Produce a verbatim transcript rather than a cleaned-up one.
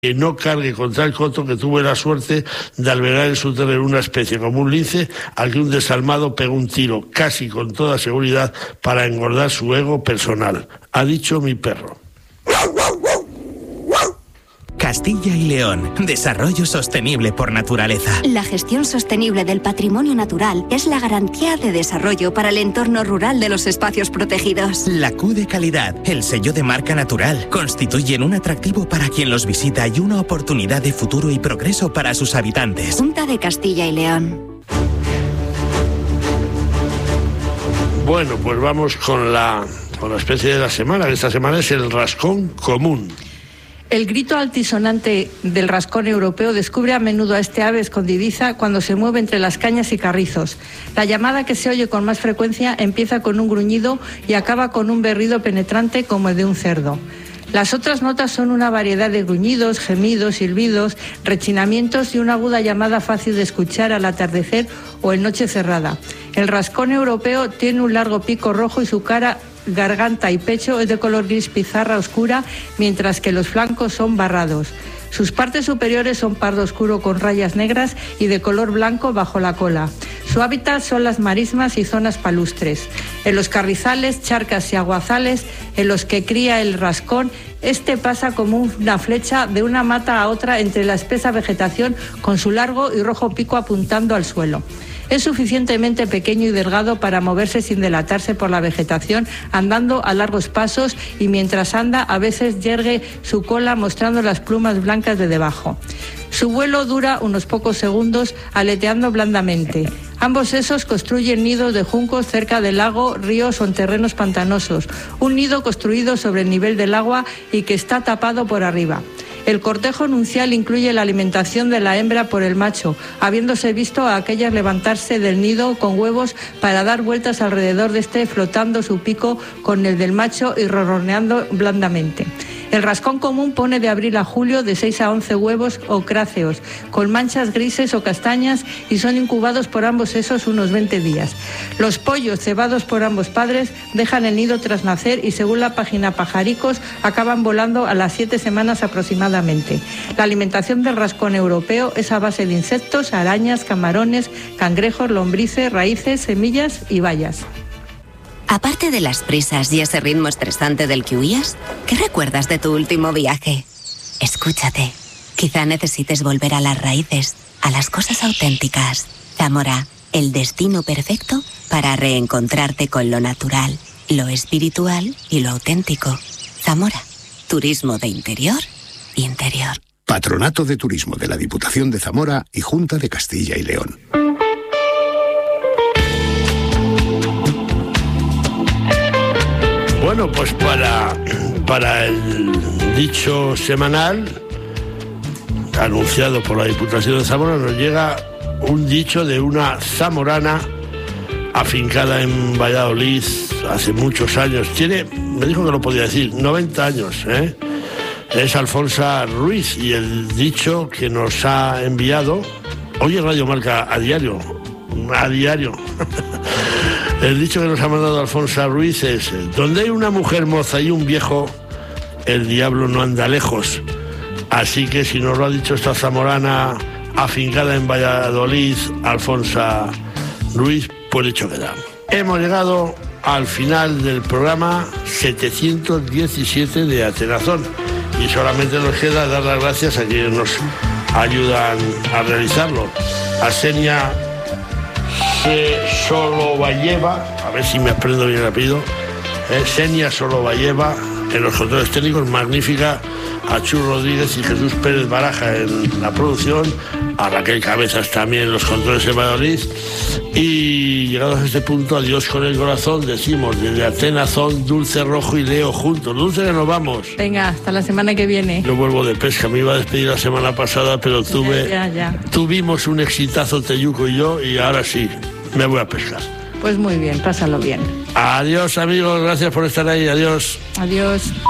que no cargue contra el coto, que tuvo la suerte de albergar en su terreno una especie como un lince al que un desalmado pegó un tiro, casi con toda seguridad, para engordar su ego personal. Ha dicho mi perro. Castilla y León, desarrollo sostenible por naturaleza. La gestión sostenible del patrimonio natural es la garantía de desarrollo para el entorno rural de los espacios protegidos. La Q de calidad, el sello de marca natural, constituyen un atractivo para quien los visita y una oportunidad de futuro y progreso para sus habitantes. Junta de Castilla y León. Bueno, pues vamos con la, con la especie de la semana, que esta semana es el rascón común. El grito altisonante del rascón europeo descubre a menudo a este ave escondediza cuando se mueve entre las cañas y carrizos. La llamada, que se oye con más frecuencia, empieza con un gruñido y acaba con un berrido penetrante como el de un cerdo. Las otras notas son una variedad de gruñidos, gemidos, silbidos, rechinamientos y una aguda llamada fácil de escuchar al atardecer o en noche cerrada. El rascón europeo tiene un largo pico rojo y su cara, garganta y pecho es de color gris pizarra oscura, mientras que los flancos son barrados. Sus partes superiores son pardo oscuro con rayas negras y de color blanco bajo la cola. Su hábitat son las marismas y zonas palustres. En los carrizales, charcas y aguazales en los que cría el rascón, este pasa como una flecha de una mata a otra entre la espesa vegetación, con su largo y rojo pico apuntando al suelo. Es suficientemente pequeño y delgado para moverse sin delatarse por la vegetación, andando a largos pasos, y mientras anda a veces yergue su cola mostrando las plumas blancas de debajo. Su vuelo dura unos pocos segundos, aleteando blandamente. Ambos sexos construyen nidos de juncos cerca del lago, ríos o en terrenos pantanosos. Un nido construido sobre el nivel del agua y que está tapado por arriba. El cortejo nupcial incluye la alimentación de la hembra por el macho, habiéndose visto a aquellas levantarse del nido con huevos para dar vueltas alrededor de este, flotando su pico con el del macho y ronroneando blandamente. El rascón común pone de abril a julio de seis a once huevos o cráceos, con manchas grises o castañas, y son incubados por ambos sexos unos veinte días. Los pollos, cebados por ambos padres, dejan el nido tras nacer y, según la página Pajaricos, acaban volando a las siete semanas aproximadamente. La alimentación del rascón europeo es a base de insectos, arañas, camarones, cangrejos, lombrices, raíces, semillas y bayas. Aparte de las prisas y ese ritmo estresante del que huías, ¿qué recuerdas de tu último viaje? Escúchate. Quizá necesites volver a las raíces, a las cosas auténticas. Zamora, el destino perfecto para reencontrarte con lo natural, lo espiritual y lo auténtico. Zamora, turismo de interior, interior. Patronato de Turismo de la Diputación de Zamora y Junta de Castilla y León. Bueno, pues para, para el dicho semanal anunciado por la Diputación de Zamora nos llega un dicho de una zamorana afincada en Valladolid hace muchos años. Tiene, me dijo que lo podía decir, noventa años, ¿eh? Es Alfonsa Ruiz, y el dicho que nos ha enviado, oye Radio Marca a diario, a diario. El dicho que nos ha mandado Alfonsa Ruiz es: donde hay una mujer moza y un viejo, el diablo no anda lejos. Así que si nos lo ha dicho esta zamorana afincada en Valladolid, Alfonsa Ruiz, pues dicho queda. Hemos llegado al final del programa setecientos diecisiete de Atenazón, y solamente nos queda dar las gracias a quienes nos ayudan a realizarlo. A Senia Solobayeva, a ver si me aprendo bien el apellido, eh, Senia Solobayeva en los controles técnicos, magnífica, a Chu Rodríguez y Jesús Pérez Baraja en la producción, a Raquel Cabezas también en los controles de Valladolid. Y llegados a este punto, adiós con el corazón, decimos desde Atenazón, Dulce Rojo y Leo juntos. Dulce, que nos vamos. Venga, hasta la semana que viene. Yo vuelvo de pesca, me iba a despedir la semana pasada, pero tuve, ya, ya, ya. tuvimos un exitazo Teyuco y yo, y ahora sí, me voy a pescar. Pues muy bien, pásalo bien. Adiós amigos, gracias por estar ahí, adiós. Adiós.